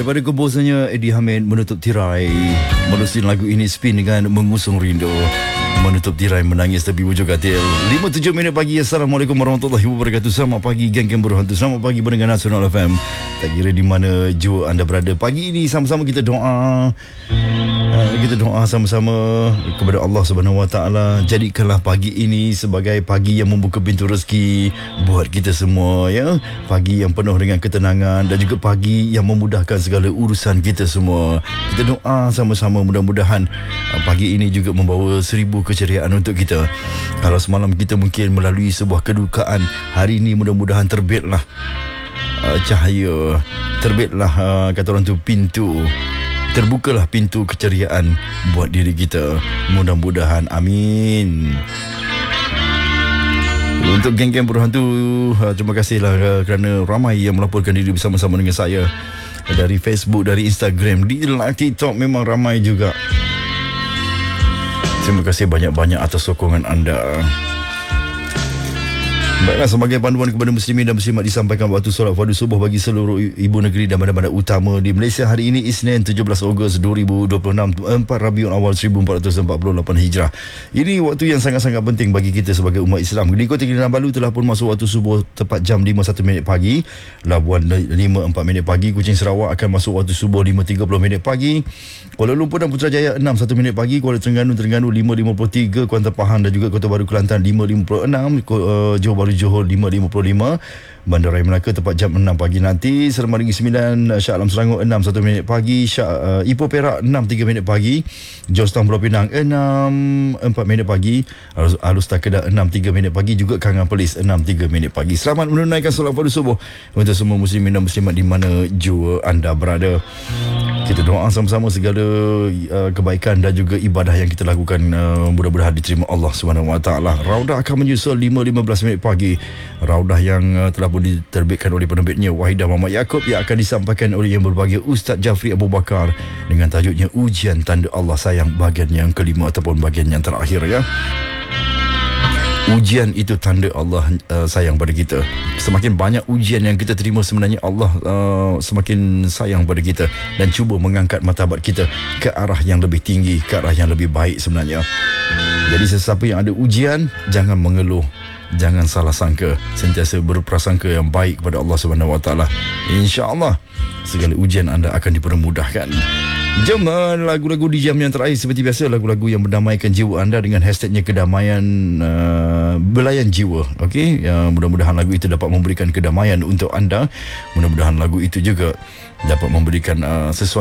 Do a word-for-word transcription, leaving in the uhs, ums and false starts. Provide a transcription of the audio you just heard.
Daripada komposernya Eddie Hamid menutup tirai, melusin lagu ini spin dengan mengusung rindu. Menutup tirai menangis tapi wujud katil. lima puluh tujuh minit pagi. Assalamualaikum warahmatullahi wabarakatuh. Selamat pagi geng-geng berhantu. Selamat pagi pendengar Nasional F M. Tak kira di mana jua anda berada. Pagi ini sama-sama kita doa. Uh, kita doa sama-sama kepada Allah Subhanahu Wa Taala. Jadikanlah pagi ini sebagai pagi yang membuka pintu rezeki buat kita semua, ya. Pagi yang penuh dengan ketenangan dan juga pagi yang memudahkan segala urusan kita semua. Kita doa sama-sama mudah-mudahan uh, pagi ini juga membawa seribu keceriaan untuk kita. Kalau semalam kita mungkin melalui sebuah kedukaan, hari ini mudah-mudahan terbitlah uh, cahaya, terbitlah uh, kata orang tu pintu, terbukalah pintu keceriaan buat diri kita. Mudah-mudahan, amin. Untuk geng-geng berhantu, uh, terima kasihlah uh, kerana ramai yang melaporkan diri bersama-sama dengan saya dari Facebook, dari Instagram, di TikTok memang ramai juga. Terima kasih banyak-banyak atas sokongan anda. Baiklah, sebagai panduan kepada muslimin dan muslimat disampaikan waktu solat fardu subuh bagi seluruh ibu negeri dan bandar-bandar utama di Malaysia hari ini Isnin tujuh belas Ogos dua ribu dua puluh enam, empat Rabiul Awal seribu empat ratus empat puluh lapan Hijrah. Ini waktu yang sangat-sangat penting bagi kita sebagai umat Islam. Di Kota Kinabalu telah pun masuk waktu subuh tepat jam lima satu minit pagi. Labuan lima empat minit pagi. Kuching Sarawak akan masuk waktu subuh lima tiga puluh minit pagi. Kuala Lumpur dan Putrajaya enam satu minit pagi. Kuala Terengganu Terengganu lima lima puluh tiga. Kuantan Pahang dan juga Kota Baru Kelantan lima lima puluh enam. Johor Bahru Johor lima lima puluh lima. Bandar Raya Melaka tepat jam enam pagi nanti. Seremban Negeri sembilan, Shah Alam Selangor enam satu minit pagi. Shah uh, Ipoh Perak enam tiga minit pagi. Georgetown Pulau Pinang enam empat minit pagi. Alus, Alus Kedah enam tiga minit pagi. Juga Kangan Perlis enam tiga minit pagi. Selamat menunaikan solat fardu subuh untuk semua muslimin dan muslimat di mana jua anda berada. Kita doa sama-sama segala uh, kebaikan dan juga ibadah yang kita lakukan uh, mudah-mudahan diterima Allah Subhanahu Wa Taala. Raudah akan menyusul lima lima belas minit pagi. Raudah yang uh, telah pun diterbitkan oleh penerbitnya Wahidah Muhammad Yaakob yang akan disampaikan oleh yang berbahagia Ustaz Jafri Abu Bakar dengan tajuknya Ujian Tanda Allah Sayang bahagian yang kelima ataupun bahagian yang terakhir, ya. Ujian itu tanda Allah uh, sayang pada kita. Semakin banyak ujian yang kita terima, sebenarnya Allah uh, semakin sayang pada kita dan cuba mengangkat martabat kita ke arah yang lebih tinggi, ke arah yang lebih baik sebenarnya. Jadi sesiapa yang ada ujian, jangan mengeluh, jangan salah sangka, sentiasa berprasangka yang baik kepada Allah Subhanahu Wa Taala. Insya-Allah segala ujian anda akan dipermudahkan. Jom uh, lagu-lagu di jam yang terakhir seperti biasa, lagu-lagu yang berdamaikan jiwa anda dengan hashtagnya kedamaian uh, belayan jiwa. Okey, uh, mudah-mudahan lagu itu dapat memberikan kedamaian untuk anda. Mudah-mudahan lagu itu juga dapat memberikan uh, sesuatu